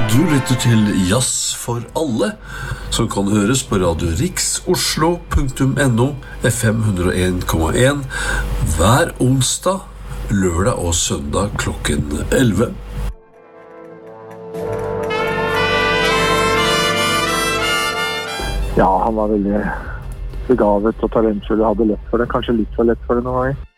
Du lytter til Jazz for alle, som kan høres på Radio Riks Oslo.no, FM 101,1, hver onsdag, lørdag og søndag klokken 11. Ja, han var veldig begavet og talentfull og hadde lett for det. Kanskje litt for lett for det noen ganger.